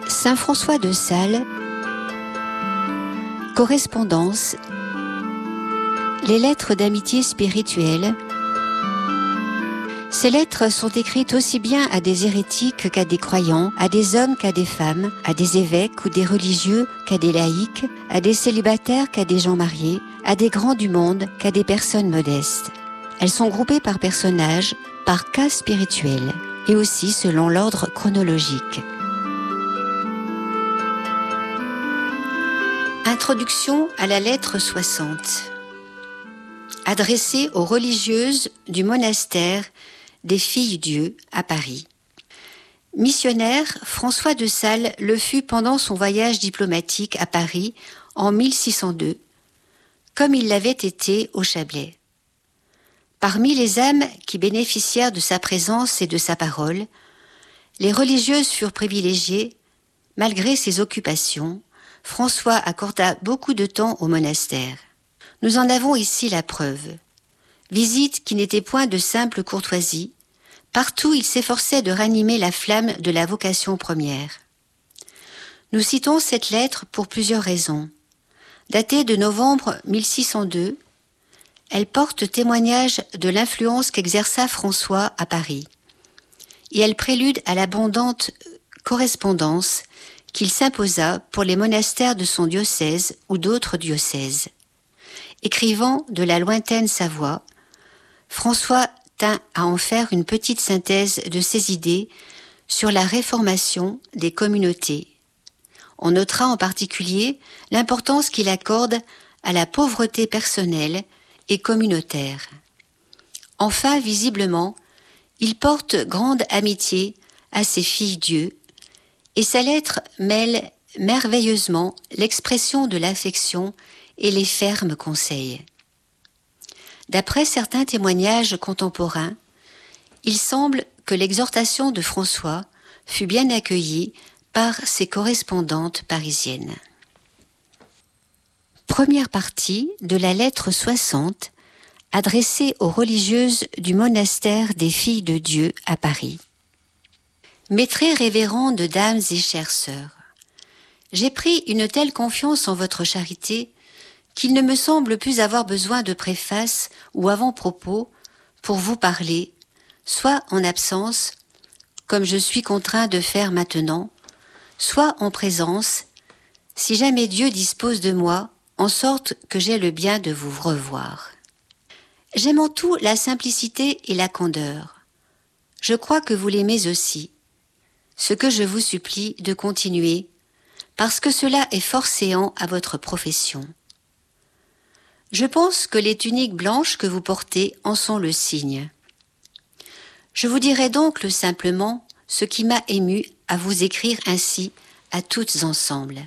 Saint François de Sales, correspondance, les lettres d'amitié spirituelle. Ces lettres sont écrites aussi bien à des hérétiques qu'à des croyants, à des hommes qu'à des femmes, à des évêques ou des religieux qu'à des laïcs, à des célibataires qu'à des gens mariés, à des grands du monde qu'à des personnes modestes. Elles sont groupées par personnages, par cas spirituels, et aussi selon l'ordre chronologique. Introduction à la lettre 60. Adressée aux religieuses du monastère des Filles-Dieu à Paris. Missionnaire, François de Sales le fut pendant son voyage diplomatique à Paris en 1602, comme il l'avait été au Chablais. Parmi les âmes qui bénéficièrent de sa présence et de sa parole, les religieuses furent privilégiées. Malgré ses occupations, François accorda beaucoup de temps au monastère. Nous en avons ici la preuve. Visite qui n'était point de simple courtoisie. Partout, il s'efforçait de ranimer la flamme de la vocation première. Nous citons cette lettre pour plusieurs raisons. Datée de novembre 1602, elle porte témoignage de l'influence qu'exerça François à Paris. Et elle prélude à l'abondante correspondance qu'il s'imposa pour les monastères de son diocèse ou d'autres diocèses. Écrivant de la lointaine Savoie, François tint à en faire une petite synthèse de ses idées sur la réformation des communautés. On notera en particulier l'importance qu'il accorde à la pauvreté personnelle et communautaire. Enfin, visiblement, il porte grande amitié à ses filles-dieu, et sa lettre mêle merveilleusement l'expression de l'affection et les fermes conseils. D'après certains témoignages contemporains, il semble que l'exhortation de François fut bien accueillie par ses correspondantes parisiennes. Première partie de la lettre 60, adressée aux religieuses du monastère des Filles de Dieu à Paris. Mes très révérendes dames et chères sœurs, j'ai pris une telle confiance en votre charité qu'il ne me semble plus avoir besoin de préface ou avant-propos pour vous parler, soit en absence, comme je suis contraint de faire maintenant, soit en présence, si jamais Dieu dispose de moi, en sorte que j'ai le bien de vous revoir. J'aime en tout la simplicité et la candeur. Je crois que vous l'aimez aussi. Ce que je vous supplie de continuer, parce que cela est forcéant à votre profession. Je pense que les tuniques blanches que vous portez en sont le signe. Je vous dirai donc simplement ce qui m'a ému à vous écrire ainsi à toutes ensemble.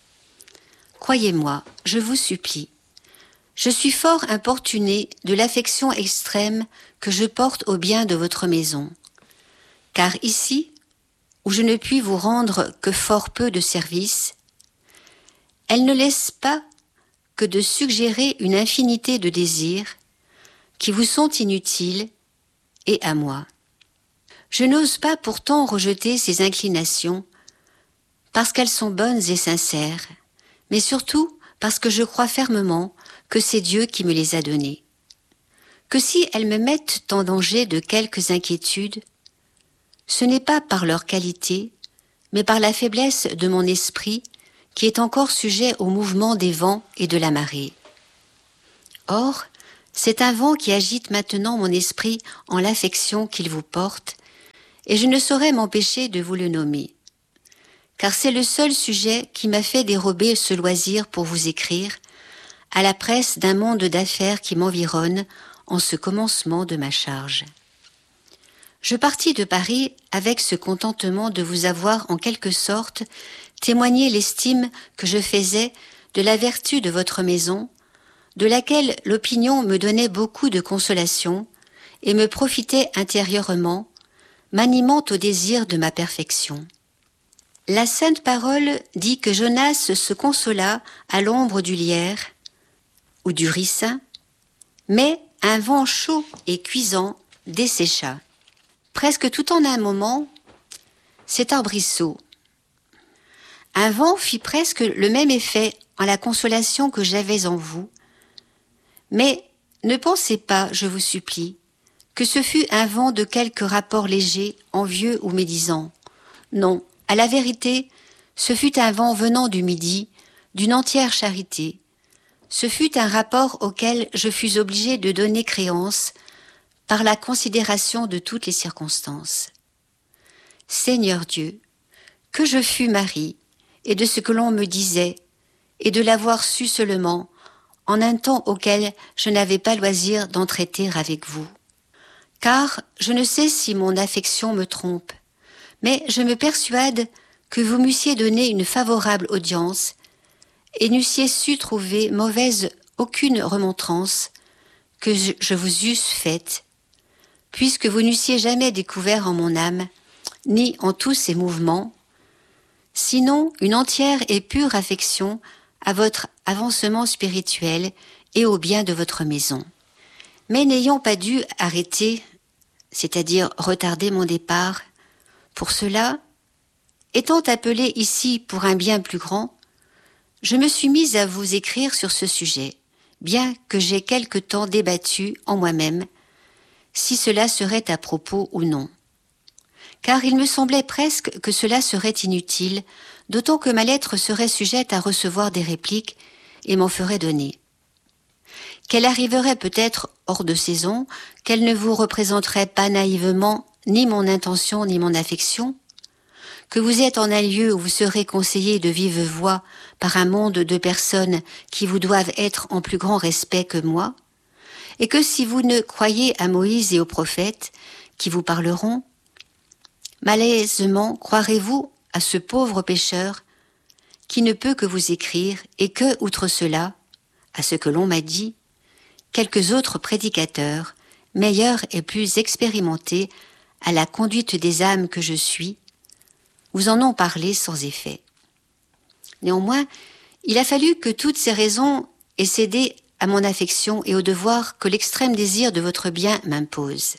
Croyez-moi, je vous supplie, je suis fort importunée de l'affection extrême que je porte au bien de votre maison, car ici, où je ne puis vous rendre que fort peu de services, elle ne laisse pas que de suggérer une infinité de désirs qui vous sont inutiles et à moi. Je n'ose pas pourtant rejeter ces inclinations parce qu'elles sont bonnes et sincères, mais surtout parce que je crois fermement que c'est Dieu qui me les a données. Que si elles me mettent en danger de quelques inquiétudes, ce n'est pas par leur qualité, mais par la faiblesse de mon esprit qui est encore sujet au mouvement des vents et de la marée. Or, c'est un vent qui agite maintenant mon esprit en l'affection qu'il vous porte, et je ne saurais m'empêcher de vous le nommer, car c'est le seul sujet qui m'a fait dérober ce loisir pour vous écrire, à la presse d'un monde d'affaires qui m'environne en ce commencement de ma charge. Je partis de Paris avec ce contentement de vous avoir en quelque sorte témoigné l'estime que je faisais de la vertu de votre maison, de laquelle l'opinion me donnait beaucoup de consolation et me profitait intérieurement, m'animant au désir de ma perfection. La Sainte Parole dit que Jonas se consola à l'ombre du lierre ou du ricin, mais un vent chaud et cuisant dessécha. Presque tout en un moment, cet arbrisseau, Un vent fit presque le même effet en la consolation que j'avais en vous. Mais ne pensez pas, je vous supplie, que ce fut un vent de quelque rapport léger, envieux ou médisant. Non, à la vérité, ce fut un vent venant du midi, d'une entière charité. Ce fut un rapport auquel je fus obligé de donner créance par la considération de toutes les circonstances. Seigneur Dieu, que je fus Marie, et de ce que l'on me disait, et de l'avoir su seulement, en un temps auquel je n'avais pas loisir d'en traiter avec vous. Car je ne sais si mon affection me trompe, mais je me persuade que vous m'eussiez donné une favorable audience, et n'eussiez su trouver mauvaise aucune remontrance que je vous eusse faite, puisque vous n'eussiez jamais découvert en mon âme, ni en tous ses mouvements, sinon une entière et pure affection à votre avancement spirituel et au bien de votre maison. Mais n'ayant pas dû arrêter, c'est-à-dire retarder mon départ, pour cela, étant appelé ici pour un bien plus grand, je me suis mise à vous écrire sur ce sujet, bien que j'aie quelque temps débattu en moi-même, si cela serait à propos ou non. Car il me semblait presque que cela serait inutile, d'autant que ma lettre serait sujette à recevoir des répliques et m'en ferait donner. Qu'elle arriverait peut-être hors de saison, qu'elle ne vous représenterait pas naïvement ni mon intention ni mon affection, que vous êtes en un lieu où vous serez conseillé de vive voix par un monde de personnes qui vous doivent être en plus grand respect que moi, et que si vous ne croyez à Moïse et aux prophètes qui vous parleront, malaisement croirez-vous à ce pauvre pécheur qui ne peut que vous écrire et que, outre cela, à ce que l'on m'a dit, quelques autres prédicateurs, meilleurs et plus expérimentés à la conduite des âmes que je suis, vous en ont parlé sans effet. Néanmoins, il a fallu que toutes ces raisons aient cédé à mon affection et au devoir que l'extrême désir de votre bien m'impose.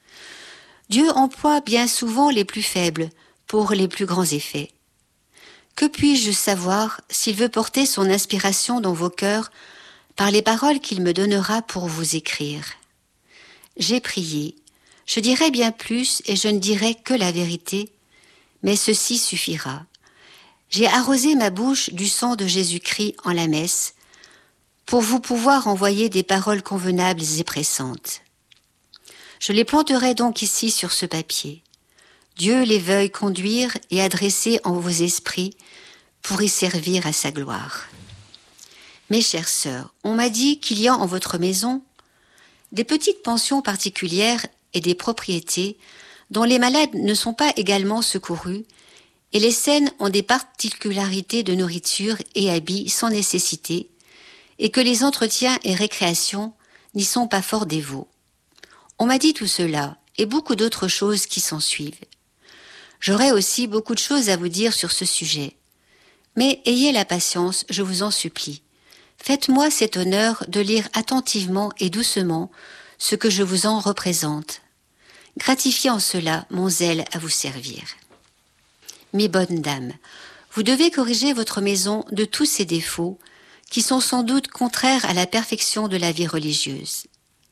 Dieu emploie bien souvent les plus faibles pour les plus grands effets. Que puis-je savoir s'il veut porter son inspiration dans vos cœurs par les paroles qu'il me donnera pour vous écrire? J'ai prié, je dirai bien plus et je ne dirai que la vérité, mais ceci suffira. J'ai arrosé ma bouche du sang de Jésus-Christ en la messe, pour vous pouvoir envoyer des paroles convenables et pressantes. Je les planterai donc ici sur ce papier. Dieu les veuille conduire et adresser en vos esprits pour y servir à sa gloire. Mes chères sœurs, on m'a dit qu'il y a en votre maison des petites pensions particulières et des propriétés dont les malades ne sont pas également secourus, et les saines ont des particularités de nourriture et habits sans nécessité, et que les entretiens et récréations n'y sont pas fort dévots. On m'a dit tout cela, et beaucoup d'autres choses qui s'en suivent. J'aurais aussi beaucoup de choses à vous dire sur ce sujet. Mais ayez la patience, je vous en supplie. Faites-moi cet honneur de lire attentivement et doucement ce que je vous en représente. Gratifiez en cela mon zèle à vous servir. Mes bonnes dames, vous devez corriger votre maison de tous ses défauts, qui sont sans doute contraires à la perfection de la vie religieuse.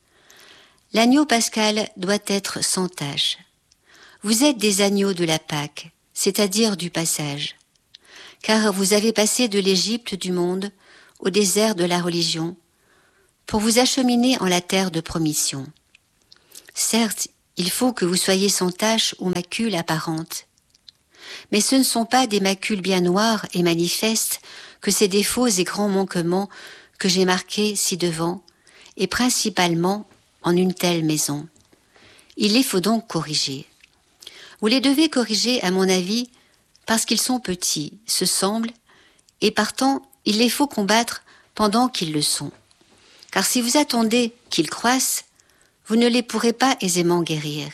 L'agneau pascal doit être sans tache. Vous êtes des agneaux de la Pâque, c'est-à-dire du passage, car vous avez passé de l'Égypte du monde au désert de la religion, pour vous acheminer en la terre de promission. Certes, il faut que vous soyez sans tache ou macule apparente, mais ce ne sont pas des macules bien noires et manifestes que ces défauts et grands manquements que j'ai marqués ci-devant, et principalement en une telle maison. Il les faut donc corriger. Vous les devez corriger, à mon avis, parce qu'ils sont petits, se semblent, et partant, il les faut combattre pendant qu'ils le sont. Car si vous attendez qu'ils croissent, vous ne les pourrez pas aisément guérir.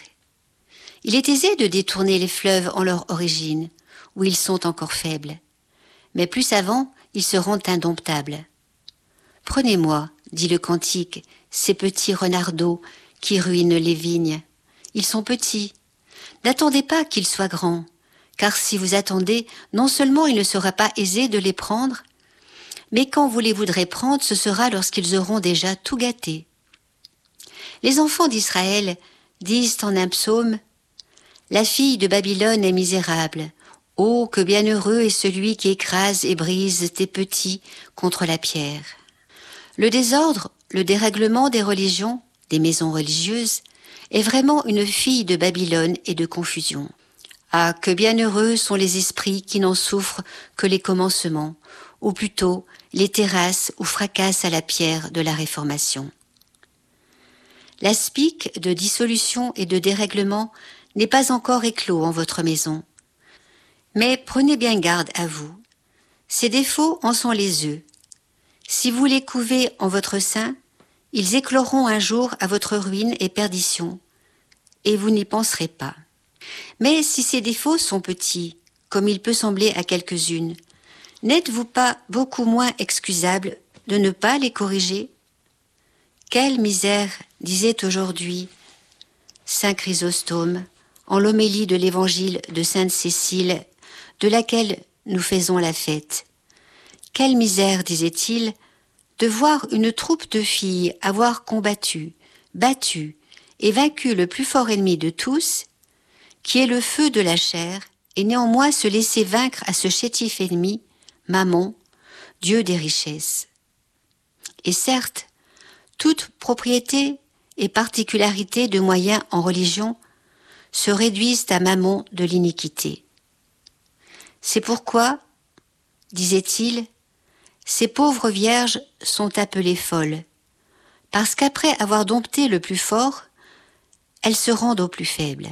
Il est aisé de détourner les fleuves en leur origine, où ils sont encore faibles. Mais plus avant, ils seront indomptables. Prenez-moi, dit le cantique, ces petits renardeaux qui ruinent les vignes. Ils sont petits. N'attendez pas qu'ils soient grands, car si vous attendez, non seulement il ne sera pas aisé de les prendre, mais quand vous les voudrez prendre, ce sera lorsqu'ils auront déjà tout gâté. Les enfants d'Israël disent en un psaume « La fille de Babylone est misérable. Oh, que bienheureux est celui qui écrase et brise tes petits contre la pierre. » Le désordre, le dérèglement des religions, des maisons religieuses, est vraiment une fille de Babylone et de confusion. Ah, que bienheureux sont les esprits qui n'en souffrent que les commencements, ou plutôt les terrasses où fracasse à la pierre de la Réformation. L'aspic de dissolution et de dérèglement n'est pas encore éclos en votre maison. Mais prenez bien garde à vous. Ces défauts en sont les œufs. Si vous les couvez en votre sein, ils écloront un jour à votre ruine et perdition, et vous n'y penserez pas. Mais si ces défauts sont petits, comme il peut sembler à quelques-unes, n'êtes-vous pas beaucoup moins excusable de ne pas les corriger ? Quelle misère, disait aujourd'hui saint Chrysostome, en l'homélie de l'évangile de sainte Cécile, de laquelle nous faisons la fête. Quelle misère, disait-il, de voir une troupe de filles avoir combattu, battu et vaincu le plus fort ennemi de tous, qui est le feu de la chair, et néanmoins se laisser vaincre à ce chétif ennemi, Mammon, dieu des richesses. Et certes, toute propriété et particularité de moyens en religion se réduisent à Mammon de l'iniquité. C'est pourquoi, disait-il, ces pauvres vierges sont appelées folles, parce qu'après avoir dompté le plus fort, elles se rendent au plus faible.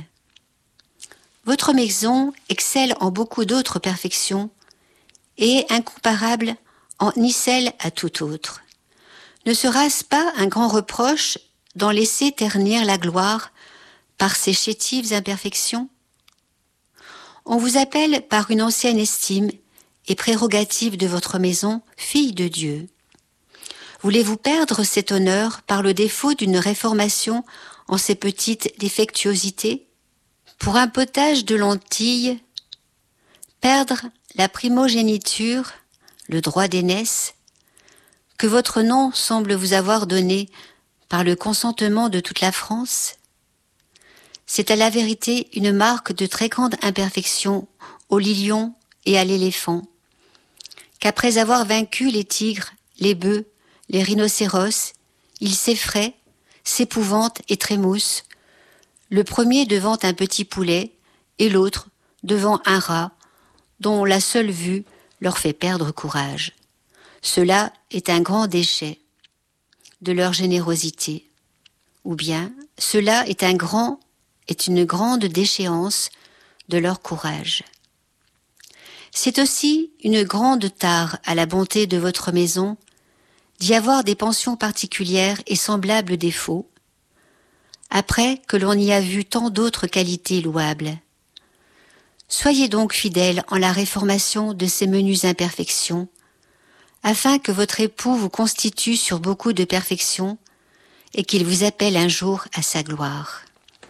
Votre maison excelle en beaucoup d'autres perfections et est incomparable en nicelle à tout autre. Ne sera-ce pas un grand reproche d'en laisser ternir la gloire par ces chétives imperfections ? On vous appelle par une ancienne estime et prérogative de votre maison, fille de Dieu. Voulez-vous perdre cet honneur par le défaut d'une réformation en ces petites défectuosités ? Pour un potage de lentilles, perdre la primogéniture, le droit d'aînesse, que votre nom semble vous avoir donné par le consentement de toute la France, c'est à la vérité une marque de très grande imperfection au lion et à l'éléphant, qu'après avoir vaincu les tigres, les bœufs, les rhinocéros, il s'effraie, s'épouvante et trémousse, le premier devant un petit poulet et l'autre devant un rat, dont la seule vue leur fait perdre courage. Cela est un grand déchet de leur générosité, ou bien cela est une grande déchéance de leur courage. C'est aussi une grande tare à la bonté de votre maison d'y avoir des pensions particulières et semblables défauts, après que l'on y a vu tant d'autres qualités louables. Soyez donc fidèles en la réformation de ces menues imperfections, afin que votre époux vous constitue sur beaucoup de perfections et qu'il vous appelle un jour à sa gloire.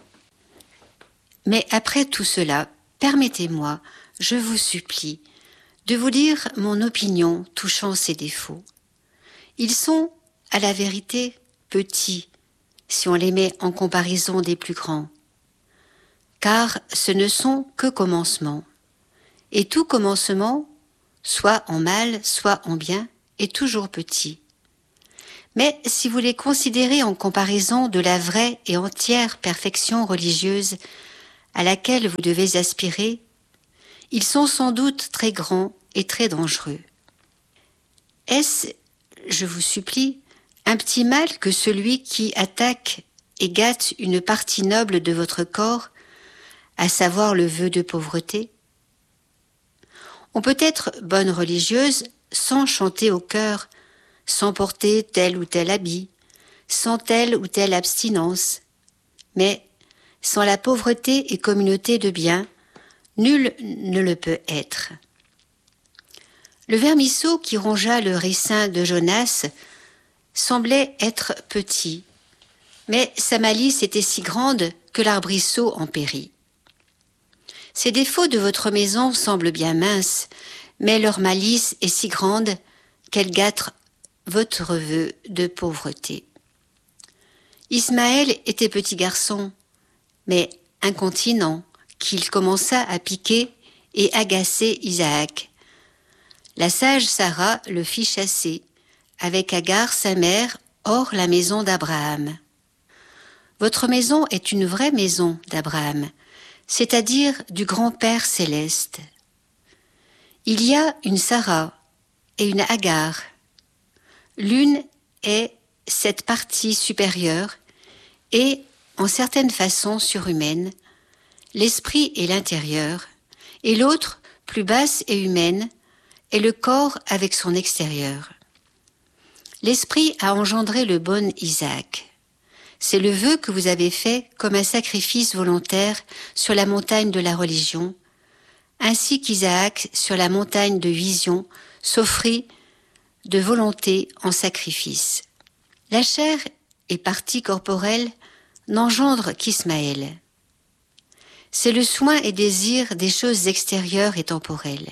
Mais après tout cela, permettez-moi, je vous supplie, de vous dire mon opinion touchant ces défauts. Ils sont, à la vérité, petits, si on les met en comparaison des plus grands, car ce ne sont que commencements. Et tout commencement, soit en mal, soit en bien, est toujours petit. Mais si vous les considérez en comparaison de la vraie et entière perfection religieuse à laquelle vous devez aspirer, ils sont sans doute très grands et très dangereux. Est-ce, je vous supplie, un petit mal que celui qui attaque et gâte une partie noble de votre corps, à savoir le vœu de pauvreté ? On peut être bonne religieuse sans chanter au cœur, sans porter tel ou tel habit, sans telle ou telle abstinence. Mais sans la pauvreté et communauté de biens, nul ne le peut être. Le vermisseau qui rongea le ricin de Jonas semblait être petit, mais sa malice était si grande que l'arbrisseau en périt. Ces défauts de votre maison semblent bien minces, mais leur malice est si grande qu'elle gâte votre vœu de pauvreté. Ismaël était petit garçon, mais incontinent, qu'il commença à piquer et agacer Isaac. La sage Sarah le fit chasser, avec Agar sa mère, hors la maison d'Abraham. Votre maison est une vraie maison d'Abraham, c'est-à-dire du grand-père céleste. Il y a une Sarah et une Agar. L'une est cette partie supérieure et, en certaines façons surhumaine, l'esprit et l'intérieur, et l'autre, plus basse et humaine, est le corps avec son extérieur. L'esprit a engendré le bon Isaac. C'est le vœu que vous avez fait comme un sacrifice volontaire sur la montagne de la religion, ainsi qu'Isaac sur la montagne de vision s'offrit de volonté en sacrifice. La chair et partie corporelle n'engendre qu'Ismaël. C'est le soin et désir des choses extérieures et temporelles.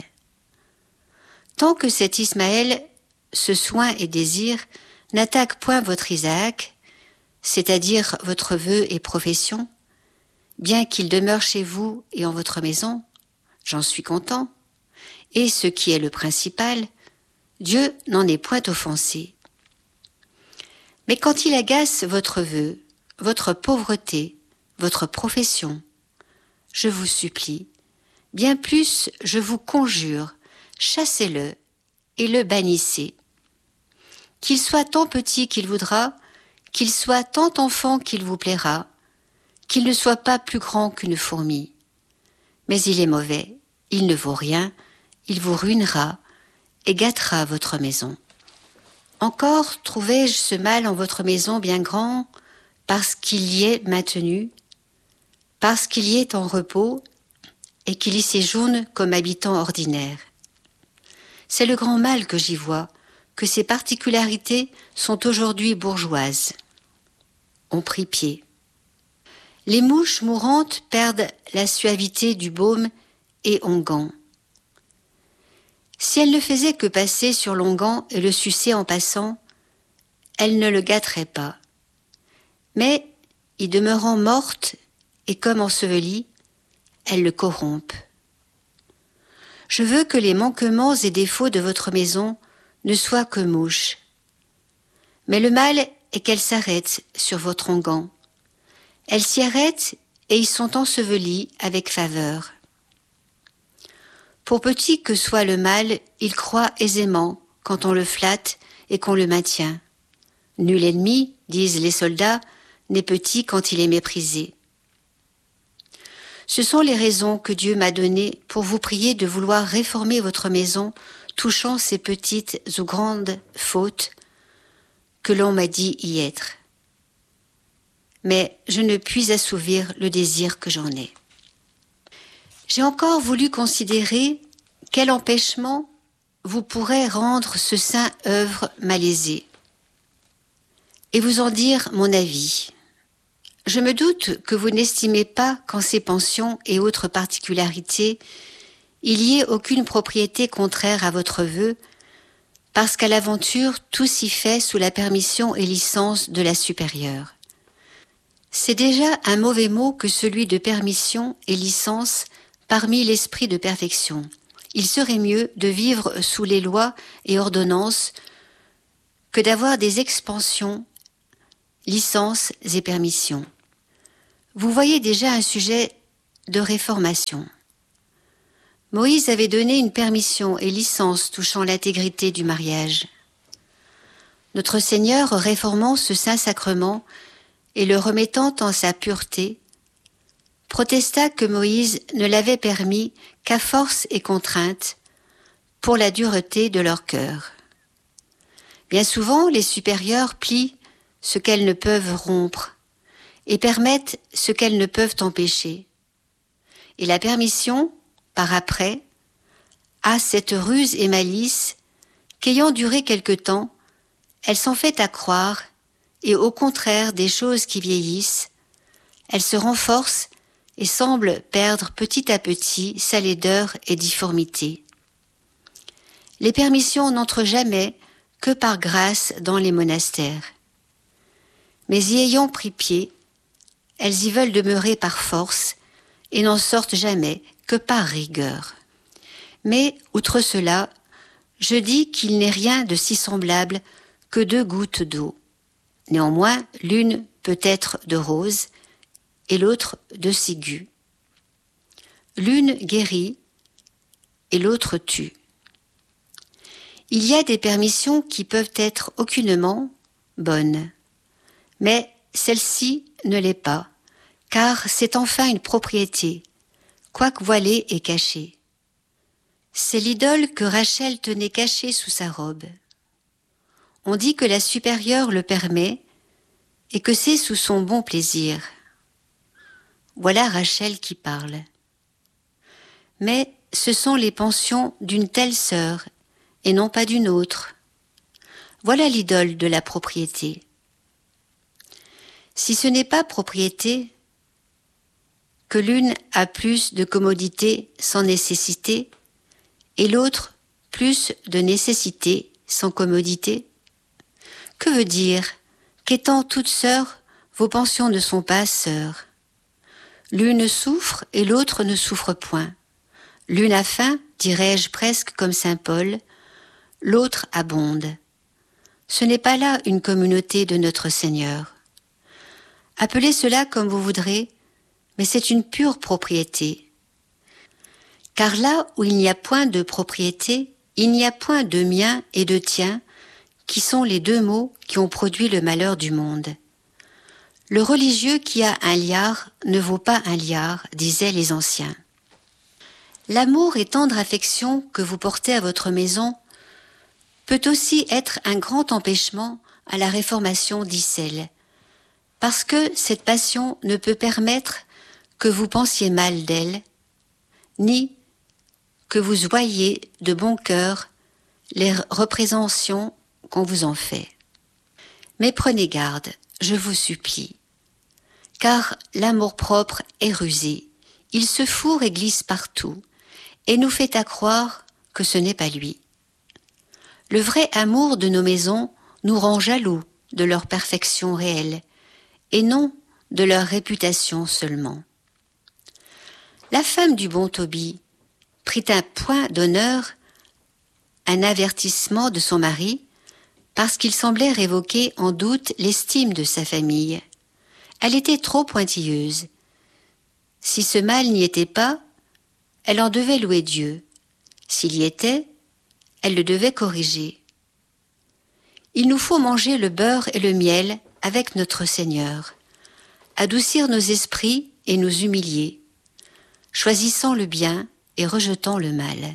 Tant que cet Ismaël, ce soin et désir, n'attaque point votre Isaac, c'est-à-dire votre vœu et profession, bien qu'il demeure chez vous et en votre maison, j'en suis content, et ce qui est le principal, Dieu n'en est point offensé. Mais quand il agace votre vœu, votre pauvreté, votre profession, je vous supplie, bien plus je vous conjure, chassez-le et le bannissez. Qu'il soit tant petit qu'il voudra, qu'il soit tant enfant qu'il vous plaira, qu'il ne soit pas plus grand qu'une fourmi. Mais il est mauvais, il ne vaut rien, il vous ruinera et gâtera votre maison. Encore trouvai-je ce mal en votre maison bien grand, parce qu'il y est maintenu, parce qu'il y est en repos, et qu'il y séjourne comme habitant ordinaire. C'est le grand mal que j'y vois, que ces particularités sont aujourd'hui bourgeoises. On prit pied. Les mouches mourantes perdent la suavité du baume et onguent. Si elles ne faisaient que passer sur l'onguent et le sucer en passant, elles ne le gâteraient pas. Mais, y demeurant morte et comme ensevelie, elles le corrompent. Je veux que les manquements et défauts de votre maison ne soient que mouches. Mais le mal est qu'elles s'arrêtent sur votre onguent. Elles s'y arrêtent et y sont ensevelies avec faveur. Pour petit que soit le mal, il croît aisément quand on le flatte et qu'on le maintient. Nul ennemi, disent les soldats, n'est petit quand il est méprisé. Ce sont les raisons que Dieu m'a données pour vous prier de vouloir réformer votre maison, touchant ces petites ou grandes fautes que l'on m'a dit y être. Mais je ne puis assouvir le désir que j'en ai. J'ai encore voulu considérer quel empêchement vous pourrait rendre ce saint œuvre malaisée, et vous en dire mon avis. Je me doute que vous n'estimez pas qu'en ces pensions et autres particularités, il y ait aucune propriété contraire à votre vœu, parce qu'à l'aventure tout s'y fait sous la permission et licence de la supérieure. C'est déjà un mauvais mot que celui de permission et licence parmi l'esprit de perfection. Il serait mieux de vivre sous les lois et ordonnances que d'avoir des expansions, licences et permissions. Vous voyez déjà un sujet de réformation. Moïse avait donné une permission et licence touchant l'intégrité du mariage. Notre Seigneur, réformant ce saint sacrement et le remettant en sa pureté, protesta que Moïse ne l'avait permis qu'à force et contrainte pour la dureté de leur cœur. Bien souvent, les supérieures plient ce qu'elles ne peuvent rompre et permettent ce qu'elles ne peuvent empêcher. Et la permission, par après, a cette ruse et malice qu'ayant duré quelque temps, elle s'en fait accroire et au contraire des choses qui vieillissent, elle se renforce et semble perdre petit à petit sa laideur et difformité. Les permissions n'entrent jamais que par grâce dans les monastères. Mais y ayant pris pied, elles y veulent demeurer par force et n'en sortent jamais que par rigueur. Mais, outre cela, je dis qu'il n'est rien de si semblable que 2 gouttes d'eau. Néanmoins, l'une peut être de rose et l'autre de ciguë. L'une guérit et l'autre tue. Il y a des permissions qui peuvent être aucunement bonnes, mais celle-ci ne l'est pas, car c'est enfin une propriété, quoique voilée et cachée. C'est l'idole que Rachel tenait cachée sous sa robe. On dit que la supérieure le permet et que c'est sous son bon plaisir. Voilà Rachel qui parle. Mais ce sont les pensions d'une telle sœur et non pas d'une autre. Voilà l'idole de la propriété. Si ce n'est pas propriété, que l'une a plus de commodité sans nécessité et l'autre plus de nécessité sans commodité, que veut dire qu'étant toutes sœurs, vos pensions ne sont pas sœurs? L'une souffre et l'autre ne souffre point. L'une a faim, dirais-je presque comme saint Paul, l'autre abonde. Ce n'est pas là une communauté de notre Seigneur. Appelez cela comme vous voudrez, mais c'est une pure propriété. Car là où il n'y a point de propriété, il n'y a point de mien et de tien, qui sont les 2 mots qui ont produit le malheur du monde. Le religieux qui a 1 liard ne vaut pas 1 liard, disaient les anciens. L'amour et tendre affection que vous portez à votre maison peut aussi être un grand empêchement à la réformation d'Issel, parce que cette passion ne peut permettre que vous pensiez mal d'elle, ni que vous voyiez de bon cœur les représentations qu'on vous en fait. Mais prenez garde, je vous supplie, car l'amour-propre est rusé, il se fourre et glisse partout, et nous fait accroire que ce n'est pas lui. Le vrai amour de nos maisons nous rend jaloux de leur perfection réelle, et non de leur réputation seulement. La femme du bon Tobie prit un point d'honneur, un avertissement de son mari, parce qu'il semblait révoquer en doute l'estime de sa famille. Elle était trop pointilleuse. Si ce mal n'y était pas, elle en devait louer Dieu. S'il y était, elle le devait corriger. Il nous faut manger le beurre et le miel avec notre Seigneur, adoucir nos esprits et nous humilier, choisissant le bien et rejetant le mal.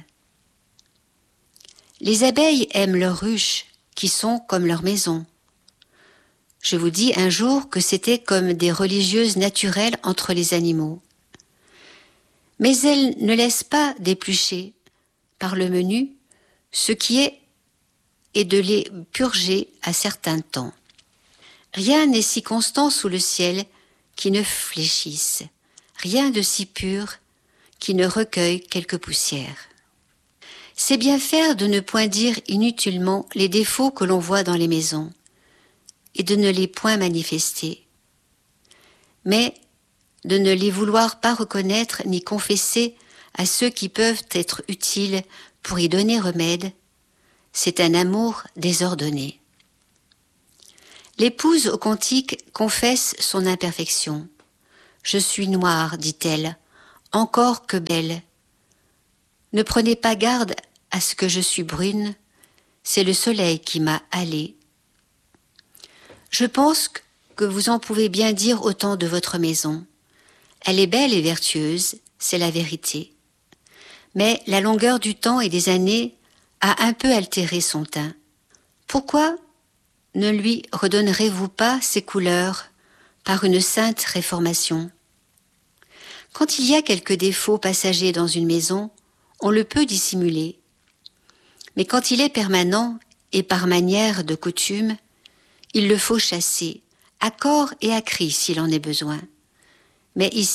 Les abeilles aiment leurs ruches, qui sont comme leur maison. Je vous dis un jour que c'était comme des religieuses naturelles entre les animaux. Mais elles ne laissent pas d'éplucher, par le menu, ce qui est et de les purger à certains temps. Rien n'est si constant sous le ciel qui ne fléchisse, rien de si pur qui ne recueille quelque poussière. C'est bien faire de ne point dire inutilement les défauts que l'on voit dans les maisons, et de ne les point manifester, mais de ne les vouloir pas reconnaître ni confesser à ceux qui peuvent être utiles pour y donner remède, c'est un amour désordonné. L'épouse au cantique confesse son imperfection. « Je suis noire, dit-elle, encore que belle. Ne prenez pas garde à ce que je suis brune, c'est le soleil qui m'a hâlée. » Je pense que vous en pouvez bien dire autant de votre maison. Elle est belle et vertueuse, c'est la vérité. Mais la longueur du temps et des années a un peu altéré son teint. Pourquoi ne lui redonnerez-vous pas ses couleurs par une sainte réformation? Quand il y a quelques défauts passagers dans une maison, on le peut dissimuler. Mais quand il est permanent et par manière de coutume, il le faut chasser, à corps et à cri s'il en est besoin. Mais ici,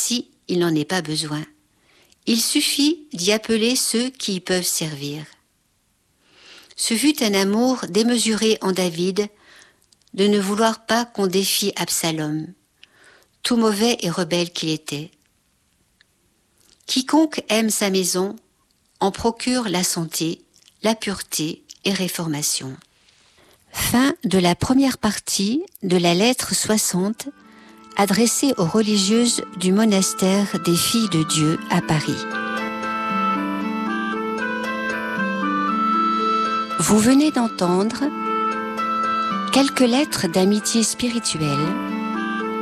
il n'en est pas besoin. Il suffit d'y appeler ceux qui y peuvent servir. Ce fut un amour démesuré en David de ne vouloir pas qu'on défie Absalom, tout mauvais et rebelle qu'il était. Quiconque aime sa maison en procure la santé, la pureté et réformation. Fin de la première partie de la lettre 60 adressée aux religieuses du monastère des Filles de Dieu à Paris. Vous venez d'entendre quelques lettres d'amitié spirituelle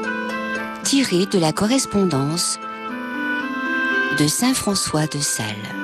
tirées de la correspondance de Saint François de Sales.